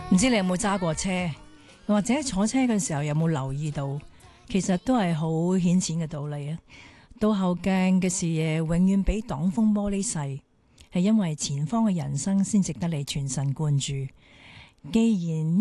唔知你有冇揸過車，或者坐車嘅時候有冇留意到，其實都係好顯淺嘅道理啊。倒後鏡嘅視野永遠比擋風玻璃細，係因為前方嘅人生先值得你全神貫注。既然